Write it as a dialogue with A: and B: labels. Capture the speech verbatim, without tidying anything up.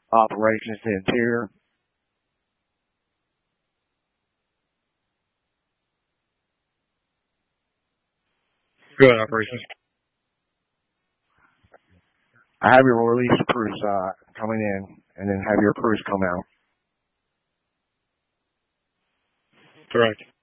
A: operations to the interior.
B: Good operations.
A: I have your release proofs uh, coming in, and then have your proofs come out.
B: Correct.